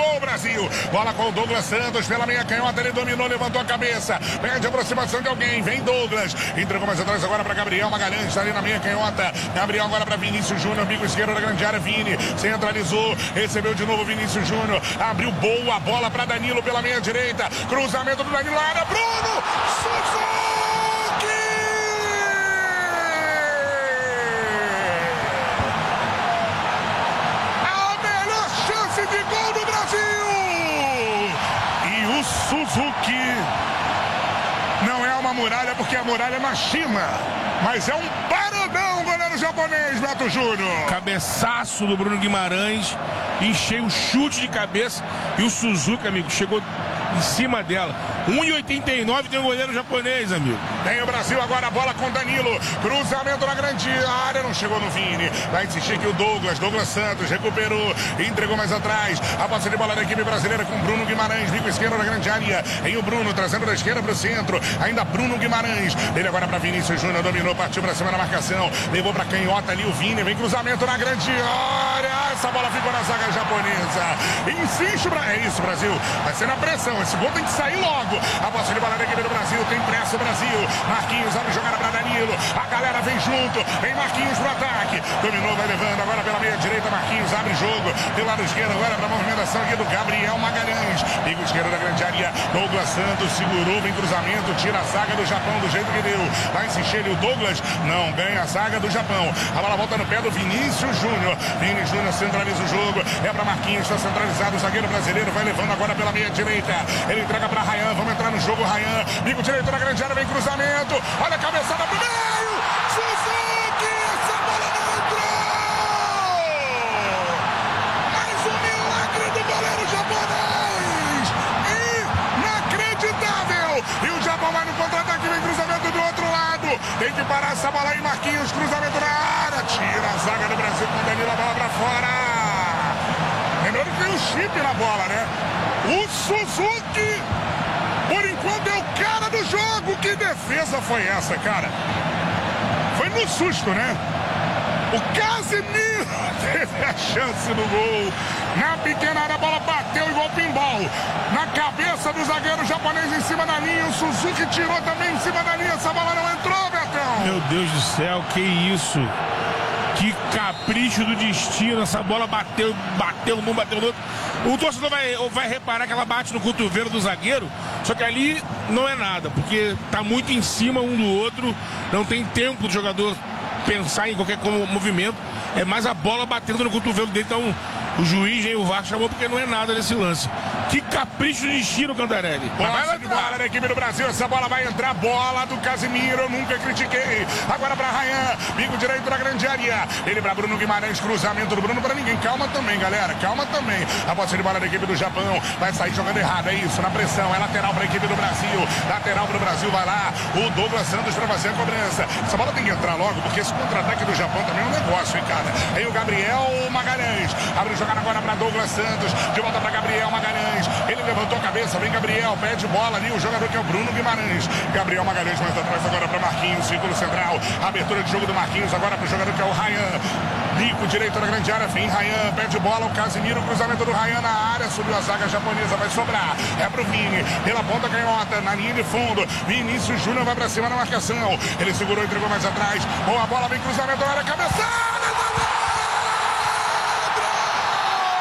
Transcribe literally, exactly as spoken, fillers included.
gol, Brasil. Bola com o Douglas Santos pela meia canhota, ele dominou, levantou a cabeça, pede a aproximação de alguém, vem Douglas, entregou mais atrás agora para Gabriel Magalhães, está ali na meia canhota, Gabriel agora para Vinícius Júnior, bico esquerdo da grande área, Vini, centralizou, recebeu de novo Vinícius Júnior, abriu boa bola para Danilo pela meia direita, cruzamento do Danilo, área, Bruno, Suzuki! A melhor chance de gol do Brasil! E o Suzuki não é uma muralha, porque a muralha é na China, mas é um paradão, goleiro japonês, Beto Júnior. Cabeçaço do Bruno Guimarães, encheu o chute de cabeça e o Suzuki, amigo, chegou em cima dela. um e oitenta e nove tem o goleiro japonês, amigo. Tem o Brasil agora, a bola com Danilo. Cruzamento na grande área, não chegou no Vini. Vai insistir aqui o Douglas. Douglas Santos recuperou, entregou mais atrás. A posse de bola da equipe brasileira com Bruno Guimarães. Bico esquerdo na grande área. Em o Bruno, trazendo da esquerda para o centro. Ainda Bruno Guimarães. Ele agora para Vinícius Júnior, dominou, partiu para cima na marcação. Levou para canhota ali o Vini. Vem cruzamento na grande área. Essa bola ficou na zaga japonesa. Insiste, é isso, Brasil. Vai ser na pressão. Esse gol tem que sair logo. A posse de bola da equipe do Brasil, tem pressa o Brasil. Marquinhos abre jogada para Danilo. A galera vem junto. Vem Marquinhos pro ataque. Dominou, vai levando agora pela meia direita. Marquinhos abre jogo. Pelo lado esquerdo agora para a movimentação aqui do Gabriel Magalhães. Bico esquerdo da grande área. Douglas Santos segurou, vem cruzamento. Tira a zaga do Japão do jeito que deu. Vai insistir ali o Douglas. Não ganha a zaga do Japão. A bola volta no pé do Vinícius Júnior. Vinícius Júnior centraliza o jogo. É para Marquinhos, está centralizado. O zagueiro brasileiro vai levando agora pela meia direita. Ele entrega para Ryan. Vamos entrar no jogo, Ryan. Bico direito na grande área, vem cruzamento. Olha a cabeçada pro meio. Suzuki, essa bola não entrou. Mais um milagre do goleiro japonês. Inacreditável. E o Japão vai no contra-ataque, vem cruzamento do outro lado. Tem que parar essa bola aí, Marquinhos. Cruzamento na área. Tira a zaga do Brasil com o Danilo, a bola pra fora. Lembrando que tem um chip na bola, né? O Suzuki, por enquanto, é o cara do jogo. Que defesa foi essa, cara? Foi no susto, né? O Casemiro teve a chance do gol. Na pequena área, a bola bateu igual pinball. Na cabeça do zagueiro japonês em cima da linha. O Suzuki tirou também em cima da linha. Essa bola não entrou, Betão. Meu Deus do céu, que isso? Que capricho do destino. Essa bola bateu, bateu num, bateu no outro. O torcedor vai, vai reparar que ela bate no cotovelo do zagueiro, só que ali não é nada, porque tá muito em cima um do outro, não tem tempo do jogador pensar em qualquer movimento, é mais a bola batendo no cotovelo dele. Então o juiz e o V A R chamou porque não é nada nesse lance. Que capricho de destino, Cantarelli. Bola de bola da equipe do Brasil, essa bola vai entrar, bola do Casemiro, eu nunca critiquei. Agora para Ryan, bico direito na grande área. Ele para Bruno Guimarães, cruzamento do Bruno para ninguém. Calma também, galera, calma também. A posse de bola da equipe do Japão vai sair jogando errado, é isso, na pressão, é lateral para a equipe do Brasil. Lateral para o Brasil, vai lá o Douglas Santos para fazer a cobrança. Essa bola tem que entrar logo, porque esse contra-ataque do Japão também é um negócio, hein, cara. Aí o Gabriel Magalhães, abre jogada agora para Douglas Santos, de volta para Gabriel Magalhães. Ele levantou a cabeça, vem Gabriel, pede bola ali, o jogador que é o Bruno Guimarães. Gabriel Magalhães mais atrás agora para Marquinhos, círculo central. Abertura de jogo do Marquinhos agora para o jogador que é o Ryan. Bico direito na grande área, vem Ryan, pede bola, o Casemiro, cruzamento do Ryan na área, subiu a zaga japonesa, vai sobrar. É pro Vini, pela ponta canhota, na linha de fundo. Vinícius Júnior vai para cima na marcação. Ele segurou, entregou mais atrás. Boa bola, vem cruzamento na área, cabeçada!